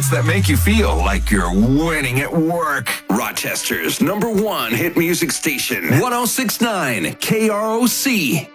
hits that make you feel like you're winning at work. Rochester's #1 hit music station, 1069 KROC.